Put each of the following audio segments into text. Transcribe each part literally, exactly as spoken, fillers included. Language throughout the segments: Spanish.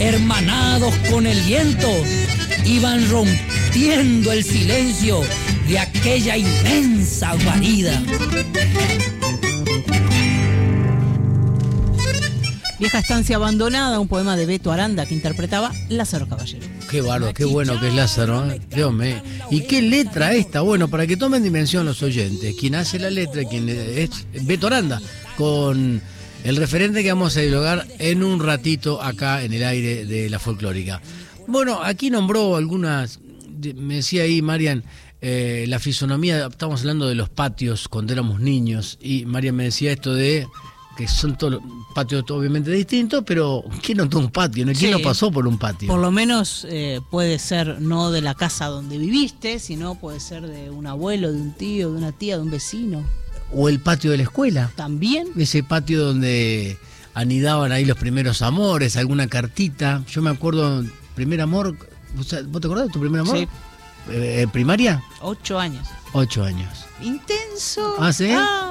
hermanados con el viento, iban rompiendo el silencio de aquella inmensa guarida. Vieja estancia abandonada, un poema de Beto Aranda que interpretaba Lázaro Caballero. Qué bárbaro, qué bueno que es Lázaro, ¿eh? Dios mío. ¿Y qué letra esta? Bueno, para que tomen dimensión los oyentes, quien hace la letra, quien es Beto Aranda, con el referente que vamos a dialogar en un ratito acá en el aire de la folclórica. Bueno, aquí nombró algunas, me decía ahí Marian, eh, la fisonomía, estamos hablando de los patios cuando éramos niños, y Marian me decía esto de que son todos patios obviamente distintos, pero ¿quién no tuvo un patio? ¿Quién sí. no pasó por un patio? Por lo menos eh, puede ser no de la casa donde viviste, sino puede ser de un abuelo, de un tío, de una tía, de un vecino. O el patio de la escuela. También. Ese patio donde anidaban ahí los primeros amores, alguna cartita. Yo me acuerdo, primer amor, ¿vos te acordás de tu primer amor? Sí. Eh, ¿Primaria? Ocho años. Ocho años. Intenso. ¿Ah, sí? Ah.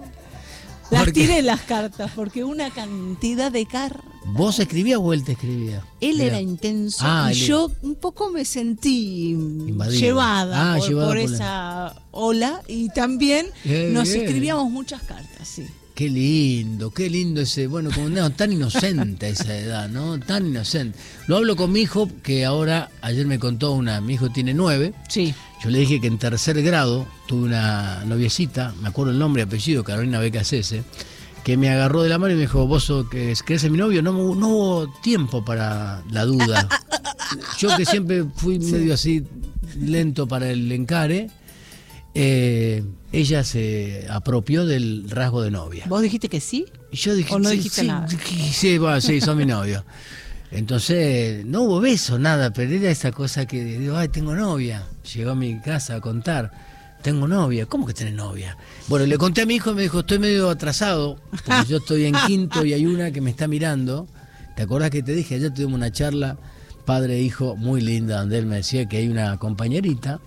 Las tiré las cartas, porque una cantidad de cartas. ¿Vos escribías o él te escribía? Él era, era intenso ah, y yo un poco me sentí Invadido. llevada, ah, por, llevada por, por esa la... ola, y también eh, nos eh. escribíamos muchas cartas, sí. Qué lindo, qué lindo ese, bueno, como no, tan inocente a esa edad, ¿no? Tan inocente. Lo hablo con mi hijo, que ahora, ayer me contó una, mi hijo tiene nueve. Sí. Yo le dije que en tercer grado tuve una noviecita, me acuerdo el nombre y apellido, Carolina Becasese, que me agarró de la mano y me dijo, ¿vos querés ser mi novio? No, no hubo tiempo para la duda. Yo que siempre fui sí. medio así lento para el encare, eh, ella se apropió del rasgo de novia. ¿Vos dijiste que sí? Y yo dije, ¿O no sí, dijiste sí, nada? Sí, sí, bueno, sí, son mi novio. Entonces, no hubo beso, nada, pero era esa cosa que digo, ay, tengo novia. Llegó a mi casa a contar, tengo novia. ¿Cómo que tenés novia? Bueno, le conté a mi hijo y me dijo, estoy medio atrasado, porque yo estoy en quinto y hay una que me está mirando. ¿Te acordás que te dije? Ayer tuvimos una charla, padre e hijo, muy linda, donde él me decía que hay una compañerita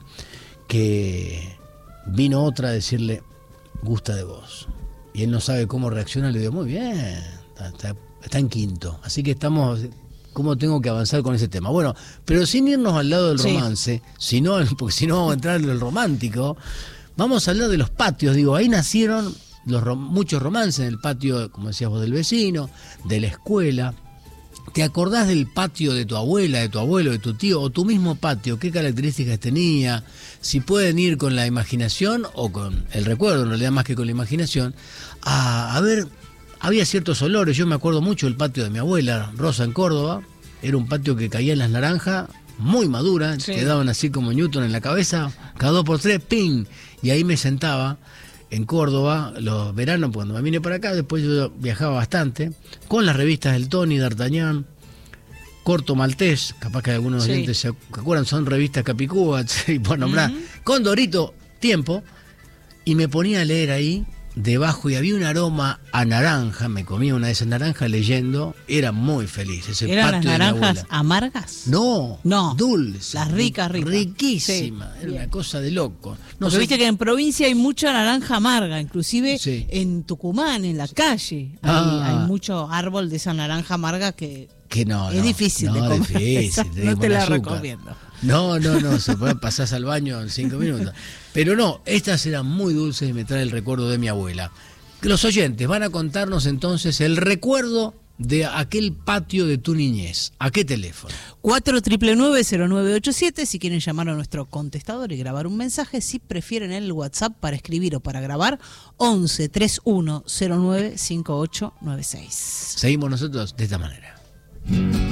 que vino otra a decirle, gusta de vos. Y él no sabe cómo reacciona, le digo, muy bien, está, está, está en quinto. Así que estamos... ¿Cómo tengo que avanzar con ese tema? Bueno, pero sin irnos al lado del sí. romance, sino, porque si no vamos a entrar en el romántico, vamos a hablar de los patios. Digo, ahí nacieron los rom- muchos romances en el patio, como decías vos, del vecino, de la escuela. ¿Te acordás del patio de tu abuela, de tu abuelo, de tu tío, o tu mismo patio? ¿Qué características tenía? Si pueden ir con la imaginación o con el recuerdo, en realidad más que con la imaginación, a, a ver... Había ciertos olores, yo me acuerdo mucho del patio de mi abuela, Rosa, en Córdoba. Era un patio que caían las naranjas, muy maduras, sí. quedaban así como Newton en la cabeza, cada dos por tres, ¡ping! Y ahí me sentaba en Córdoba, los veranos, cuando me vine para acá, después yo viajaba bastante, con las revistas del Tony, D'Artagnan, Corto Maltés, capaz que algunos sí. oyentes se acuerdan, son revistas Capicúa, y por nombrar, uh-huh. con Dorito, Tiempo, y me ponía a leer ahí, debajo, y había un aroma a naranja, me comía una de esas naranjas leyendo, era muy feliz ese ¿Eran patio las naranjas de mi abuela. Amargas? No, no, dulces. Las ricas, ricas. Riquísimas, sí, era bien. Una cosa de loco. No sé. Viste que en provincia hay mucha naranja amarga, inclusive sí. en Tucumán, en la calle, ah. hay, hay mucho árbol de esa naranja amarga que, que no, es no, difícil no, de comer. Difícil, no te la azúcar. recomiendo. No, no, no, se puede pasar al baño en cinco minutos. Pero no, estas eran muy dulces y me trae el recuerdo de mi abuela. Los oyentes van a contarnos entonces el recuerdo de aquel patio de tu niñez. ¿A qué teléfono? cuatro nueve nueve cero nueve ocho siete si quieren llamar a nuestro contestador y grabar un mensaje. Si prefieren el WhatsApp para escribir o para grabar, once treinta y uno cero nueve cincuenta y ocho noventa y seis. Seguimos nosotros de esta manera.